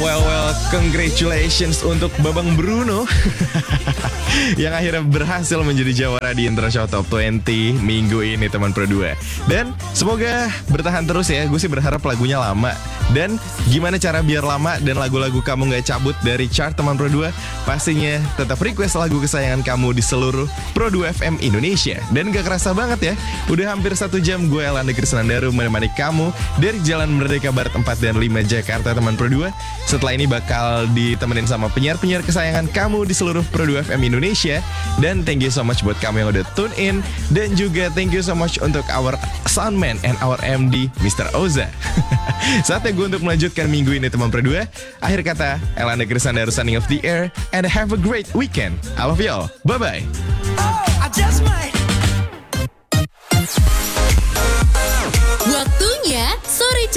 Well, congratulations untuk Babang Bruno yang akhirnya berhasil menjadi jawara di Intro Show Top 20 minggu ini teman Pro 2. Dan semoga bertahan terus ya. Gue sih berharap lagunya lama. Dan gimana cara biar lama dan lagu-lagu kamu gak cabut dari chart teman Pro 2? Pastinya tetap request lagu kesayangan kamu di seluruh Pro 2 FM Indonesia. Dan gak kerasa banget ya, udah hampir 1 jam gue Elanda Krisnandaru menemani kamu dari Jalan Merdeka Barat 4 dan 5 Jakarta teman Pro 2. Setelah ini bakal ditemenin sama penyiar-penyiar kesayangan kamu di seluruh Pro 2 FM Indonesia. Dan thank you so much buat kamu yang udah tune in. Dan juga thank you so much untuk our soundman and our MD Mr. Oza. Saatnya gue untuk melanjutkan minggu ini teman Pro 2. Akhir kata, Elanda Krisnandaru signing off the air. And have a great weekend. I love y'all. Bye-bye. Waktunya sore